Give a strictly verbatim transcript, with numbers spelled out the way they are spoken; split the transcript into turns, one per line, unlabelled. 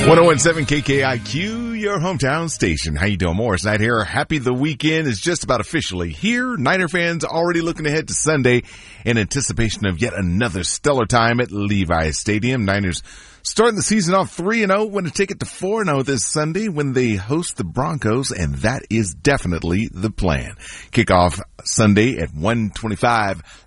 one oh one point seven K K I Q, your hometown station. How you doing? Morris Knight here. Happy the weekend is just about officially here. Niner fans already looking ahead to Sunday in anticipation of yet another stellar time at Levi's Stadium. Niners starting the season off three and oh, win a ticket to four and oh this Sunday when they host the Broncos, and that is definitely the plan. Kickoff Sunday at one twenty-five